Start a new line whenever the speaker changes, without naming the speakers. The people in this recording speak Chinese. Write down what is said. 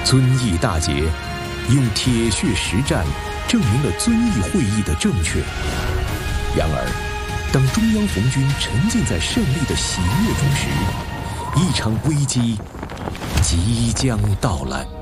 遵义大捷用铁血实战证明了遵义会议的正确。然而，当中央红军沉浸在胜利的喜悦中时，一场危机即将到来。